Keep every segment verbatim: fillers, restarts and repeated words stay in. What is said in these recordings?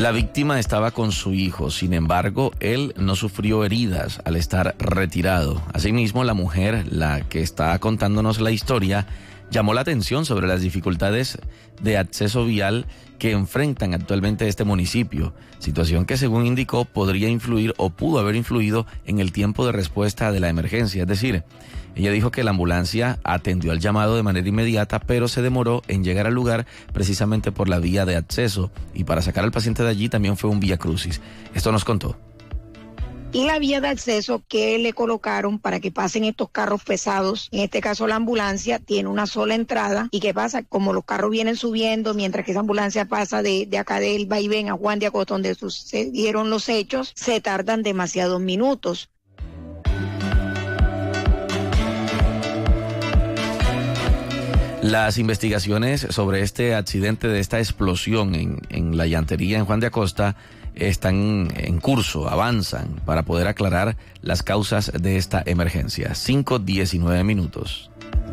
La víctima estaba con su hijo, sin embargo, él no sufrió heridas al estar retirado. Asimismo, la mujer, la que está contándonos la historia, llamó la atención sobre las dificultades de acceso vial que enfrentan actualmente este municipio, situación que según indicó podría influir o pudo haber influido en el tiempo de respuesta de la emergencia. Es decir, ella dijo que la ambulancia atendió al llamado de manera inmediata, pero se demoró en llegar al lugar precisamente por la vía de acceso, y para sacar al paciente de allí también fue un vía crucis. Esto nos contó. Y la vía de acceso que le colocaron para que pasen estos carros pesados, en este caso la ambulancia, tiene una sola entrada. ¿Y qué pasa? Como los carros vienen subiendo, mientras que esa ambulancia pasa de, de acá del vaivén a Juan de Acosta, donde sucedieron los hechos, se tardan demasiados minutos. Las investigaciones sobre este accidente, de esta explosión en, en la llantería en Juan de Acosta, están en curso, avanzan para poder aclarar las causas de esta emergencia. cinco diecinueve minutos.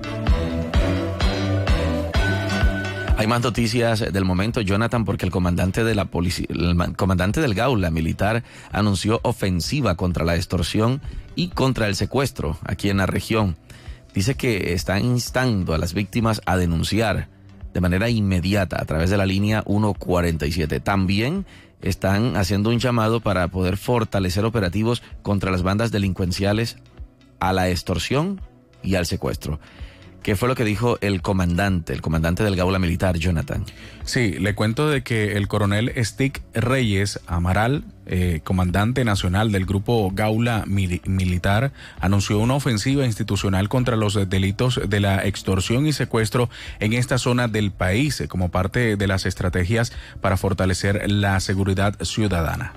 Hay más noticias del momento, Jonathan, porque el comandante de la policía, el comandante del Gaula militar anunció ofensiva contra la extorsión y contra el secuestro aquí en la región. Dice que están instando a las víctimas a denunciar de manera inmediata a través de la línea ciento cuarenta y siete. También están haciendo un llamado para poder fortalecer operativos contra las bandas delincuenciales, a la extorsión y al secuestro. ¿Qué fue lo que dijo el comandante, el comandante del Gaula militar, Jonathan? Sí, le cuento de que el coronel Stick Reyes Amaral, eh, comandante nacional del grupo Gaula Mil- Militar, anunció una ofensiva institucional contra los delitos de la extorsión y secuestro en esta zona del país, como parte de las estrategias para fortalecer la seguridad ciudadana.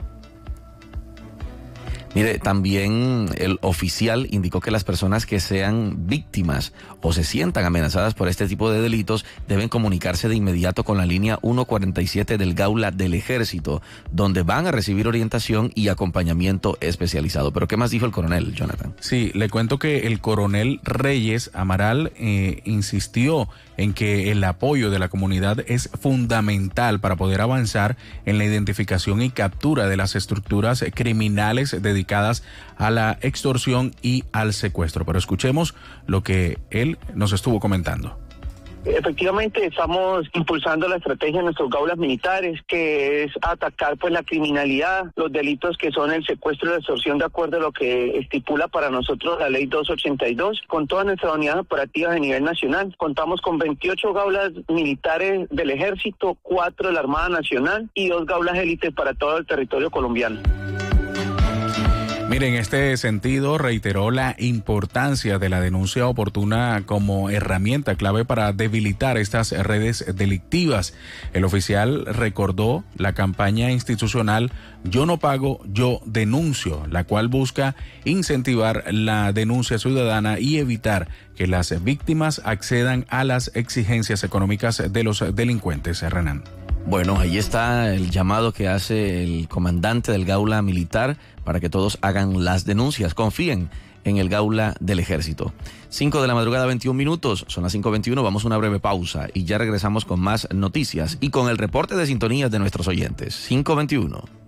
Mire, también el oficial indicó que las personas que sean víctimas o se sientan amenazadas por este tipo de delitos deben comunicarse de inmediato con la línea ciento cuarenta y siete del Gaula del Ejército, donde van a recibir orientación y acompañamiento especializado. ¿Pero qué más dijo el coronel, Jonathan? Sí, le cuento que el coronel Reyes Amaral eh, insistió en que el apoyo de la comunidad es fundamental para poder avanzar en la identificación y captura de las estructuras criminales dedicadas a la extorsión y al secuestro. Pero escuchemos lo que él nos estuvo comentando. Efectivamente, estamos impulsando la estrategia de nuestros gaulas militares, que es atacar pues la criminalidad, los delitos que son el secuestro y la extorsión, de acuerdo a lo que estipula para nosotros la ley doscientos ochenta y dos, con todas nuestras unidades operativas a nivel nacional. Contamos con veintiocho gaulas militares del Ejército, cuatro de la Armada Nacional y dos gaulas élites para todo el territorio colombiano. Mire, en este sentido, reiteró la importancia de la denuncia oportuna como herramienta clave para debilitar estas redes delictivas. El oficial recordó la campaña institucional Yo no pago, yo denuncio, la cual busca incentivar la denuncia ciudadana y evitar que las víctimas accedan a las exigencias económicas de los delincuentes. Renan. Bueno, ahí está el llamado que hace el comandante del Gaula militar para que todos hagan las denuncias, confíen en el Gaula del Ejército. cinco de la madrugada, veintiún minutos, son las cinco veintiuno, vamos a una breve pausa y ya regresamos con más noticias y con el reporte de sintonías de nuestros oyentes. cinco veintiuno.